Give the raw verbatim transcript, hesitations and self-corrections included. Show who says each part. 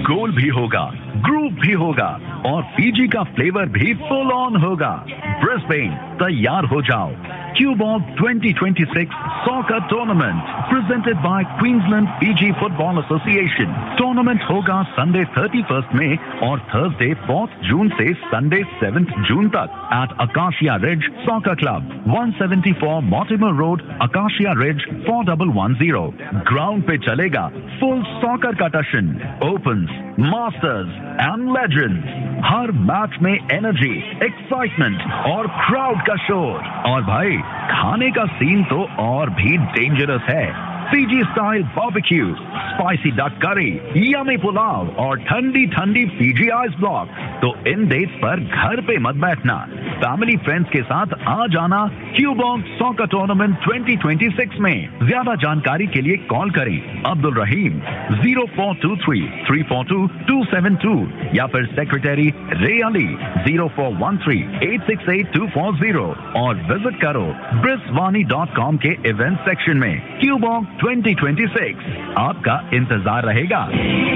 Speaker 1: गोल भी होगा, ग्रूव भी होगा और पीजी का फ्लेवर भी फुल ऑन होगा। ब्रिस्बेन, तैयार हो जाओ। Q ball twenty twenty six soccer tournament presented by Queensland PG football association. Tournament होगा संडे थर्टी फर्स्ट में और थर्सडे फोर्थ जून से संडे सेवंथ जून तक eight acacia ridge soccer club, one seventy four Mortimer road, acacia ridge four one one zero. Ground पे चलेगा full soccer का टशन, opens, masters and legends. Her match में energy, excitement और crowd का शोर। और भाई, खाने का सीन तो और भी डेंजरस है। PG style barbecue, spicy duck करी, यमी पुलाव और ठंडी ठंडी पीजी आइस ब्लॉक। तो इन डेट्स पर घर पे मत बैठना, फैमिली फ्रेंड्स के साथ आ जाना Q ball soccer tournament twenty twenty six में। ज्यादा जानकारी के लिए कॉल करें अब्दुल रहीम zero four to three three four to to seven to या फिर सेक्रेटरी रे Ali zero four one three eight six eight to four zero और विजिट करो ब्रिस्वानी डॉट कॉम के इवेंट सेक्शन में। Q ball twenty twenty six आपका इंतजार रहेगा।